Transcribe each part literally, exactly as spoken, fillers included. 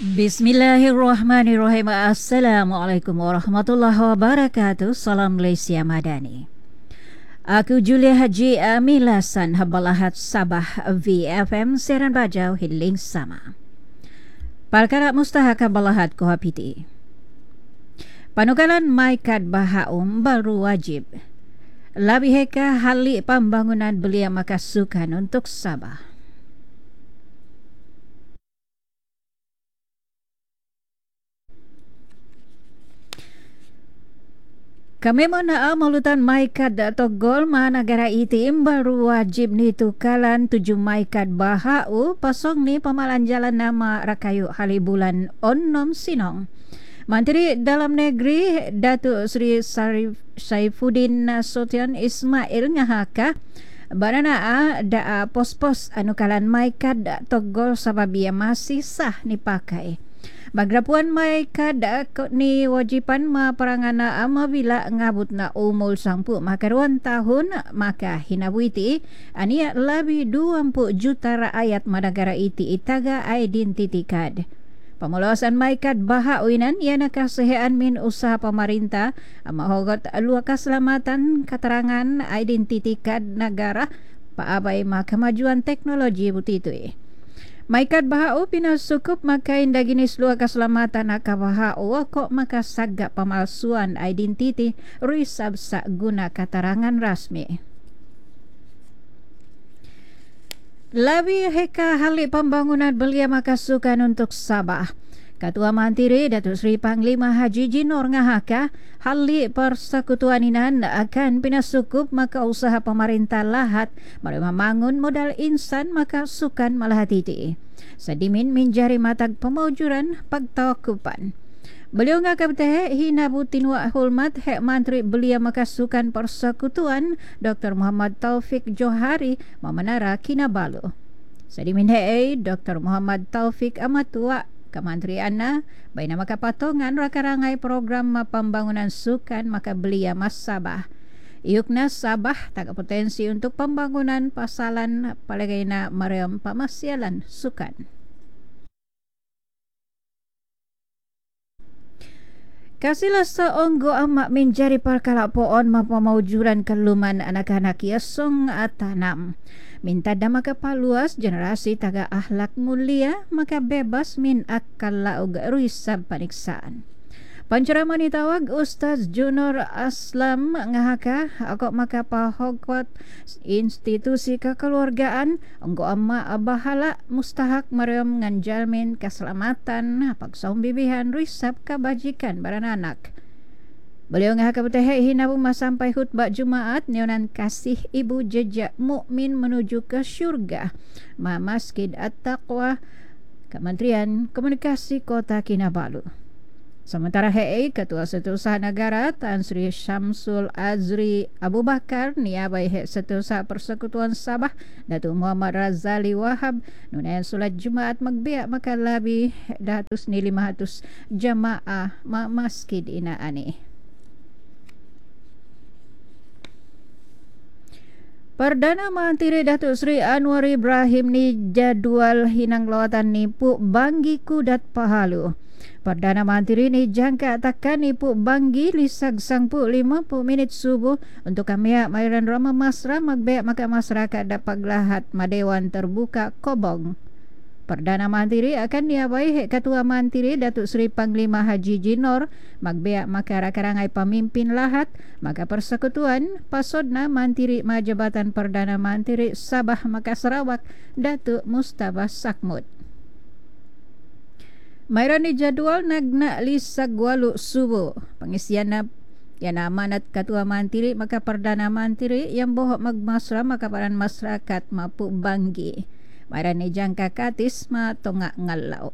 Bismillahirrahmanirrahim. Assalamualaikum warahmatullahi wabarakatuh. Salam Malaysia Madani. Aku Julia Haji Amilasan Habalahat Sabah V F M Seran Bajau Hiling Sama. Perkara mustahak Habalahat Kohapiti. Panukalan Maikat Bahaum baru wajib. Labih heka halik pembangunan belia makasukan untuk Sabah. Kami mana amalutan maikat atau golma negara itim baru wajib ni tukalan tujuh maikat bahau pasong ni pemalan jalan nama Rakayu Halibulan Onnom Sinong. Menteri Dalam Negeri Datuk Seri Sarif Saifuddin Nasution Ismail ngahaka barana da pos-pos anukalan maikat atau gol sababia masih sah ni pakai. Bagrapuan maikat ni wajipan ma perangana amabila ngabut na umul sampu maka ruan tahun maka hinabuiti ania lebih dua puluh juta rakyat madagara iti itaga identity card. Pemulasan maikat bahauinan iana kasehaan min usaha pemerintah mahogot lua keselamatan keterangan identity card negara paabai ma kemajuan teknologi butitui. Maikat bahau pina sukup makain daginis lua keselamatan aka bahau kok maka sagak pemalsuan identiti risab sak guna keterangan rasmi. Labi heka halik pembangunan belia makasukan untuk Sabah. Ketua Mantiri Datuk Seri Panglima Haji Jinor ngahaka halik persekutuan inan akan pinasukup maka usaha pemerintah lahat mari memangun modal insan maka sukan malahatiti. Sadimin menjari matag pemaujuran pagtawakupan. Beliau ngakabteh hinabutin wa hulmat hek Mantri belia makasukan persekutuan Doktor Muhammad Taufik Johari memenara Kinabalu. Sadimin hei Doktor Muhammad Taufik Amatua Kementerian na baina maka patongan rakarangai program pembangunan sukan maka belia mas Sabah. Iukna Sabah tak potensi untuk pembangunan pasalan palagaina mariam pamasyalan sukan. Kasilah seonggo amak menjadi perkara poon mapamaujuran keluman anak-anak yasong atanam. Minta dama kepaluas generasi taga ahlak mulia maka bebas min akal laug ruisab paniksaan. Panceramah ni tawag Ustaz Junor Aslam ngahaka akok maka pahogwat institusi kekeluargaan engko amma abahala mustahak mariam nganjalmin keselamatan paksaum bibihan risab kebajikan baranak. Beliau ngahaka betahek hinabu mas sampai khutbah Jumaat nyonan kasih ibu jejak mukmin menuju ke syurga ma Masjid At-Taqwa Kementerian Komunikasi Kota Kinabalu. Sementara hei Ketua Setiausaha Negara Tan Sri Syamsul Azri Abu Bakar niabai hek Setiausaha Persekutuan Sabah Datuk Muhammad Razali Wahab nunayan solat Jumaat magbiak maka labi datus ni lima ratus jamaah ma masjid ina ani. Perdana Menteri Datuk Seri Anwar Ibrahim ni jadual hinang lawatan nipu Banggi Kudat Pahalu. Perdana Menteri ni jangka takkan nipu Banggi lisag sangpu lima puluh minit subuh untuk kami mairan Rama Masra magbeak maka masyarakat dapat lahat madewan terbuka Kobong. Perdana Menteri akan diabai hek Ketua Mantiri Datuk Seri Panglima Haji Jinor magbeak maka rakarangai pemimpin lahat maka persekutuan pasodna Mantiri Majabatan Perdana Menteri Sabah maka Sarawak Datuk Mustafa Sakmud. Mairani jadual nagna lisag walu subuh pengisian na yang amanat Ketua Mantiri maka Perdana Mantiri yang bohok magmasra maka paran masyarakat mapu Banggi. Mairani jangka katis ma tongak ngalau.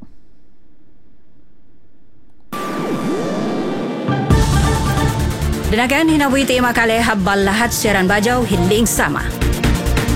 Danakan hinabuiti makale habal lahat siaran bajau hiling sama.